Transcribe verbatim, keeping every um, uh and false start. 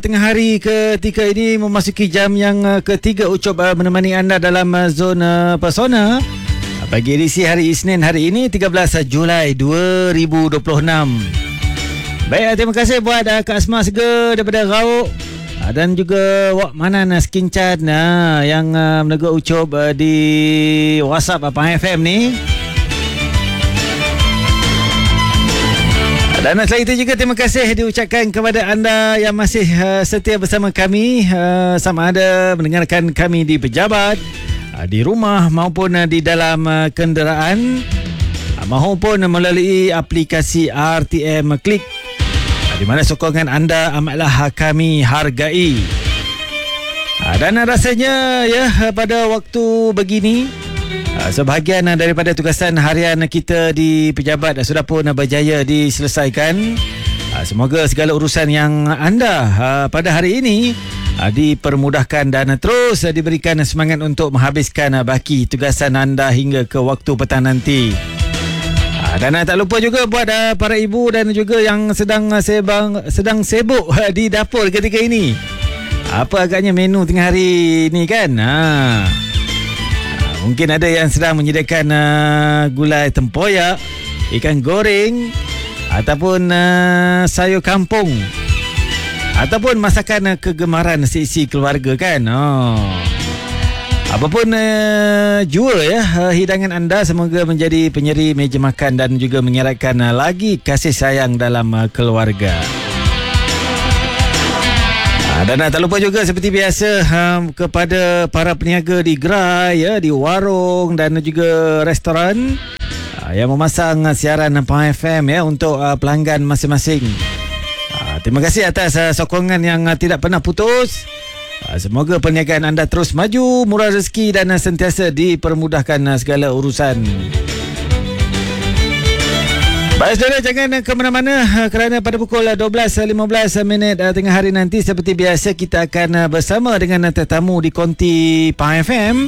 Tengah hari ketika ini memasuki jam yang uh, ketiga, Ucup uh, menemani anda dalam uh, zona Pesona uh, pagi edisi hari Isnin hari ini tiga belas Julai dua ribu dua puluh enam. Baik, uh, terima kasih buat uh, Kak Asma Sega daripada Rauk uh, dan juga Wak Manan uh, Skincan uh, yang uh, menegur Ucup uh, di WhatsApp uh, Pahang F M ni. Dan selain itu juga terima kasih diucapkan kepada anda yang masih uh, setia bersama kami, uh, sama ada mendengarkan kami di pejabat, uh, di rumah maupun uh, di dalam uh, kenderaan, uh, maupun melalui aplikasi R T M Klik, uh, di mana sokongan anda amatlah kami hargai. Uh, dan uh, rasanya ya uh, pada waktu begini, sebahagian daripada tugasan harian kita di pejabat sudah pun berjaya diselesaikan. Semoga segala urusan yang anda pada hari ini dipermudahkan dan terus diberikan semangat untuk menghabiskan baki tugasan anda hingga ke waktu petang nanti. Dan tak lupa juga buat para ibu dan juga yang sedang sebang, sedang sibuk di dapur ketika ini. Apa agaknya menu tengah hari ni kan? Haa, mungkin ada yang sedang menyediakan uh, gulai tempoyak, ikan goreng, ataupun uh, sayur kampung, ataupun masakan uh, kegemaran seisi keluarga kan. Oh. Apapun uh, jua ya uh, hidangan anda, semoga menjadi penyeri meja makan dan juga mengeratkan uh, lagi kasih sayang dalam uh, keluarga. Dan tak lupa juga seperti biasa um, kepada para peniaga di gerai, ya, di warung dan juga restoran uh, yang memasang uh, siaran Pahang F M ya untuk uh, pelanggan masing-masing. Uh, terima kasih atas uh, sokongan yang uh, tidak pernah putus. Uh, semoga perniagaan anda terus maju, murah rezeki dan uh, sentiasa dipermudahkan uh, segala urusan. Baik saudara, jangan ke mana-mana kerana pada pukul dua belas lima belas minit tengah hari nanti seperti biasa kita akan bersama dengan tetamu di Konti Pahang F M.